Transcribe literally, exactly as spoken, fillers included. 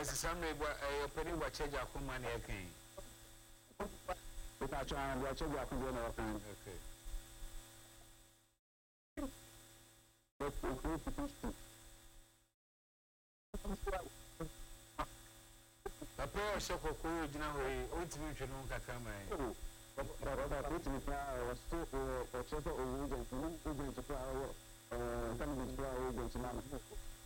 some may a penny watch a jack on money again. If I try and watch a jack on your time. Okay. But a pair of so called original ultimate Catamaran. But which is now was so or check or agent, to fly, uh, coming to fly agents.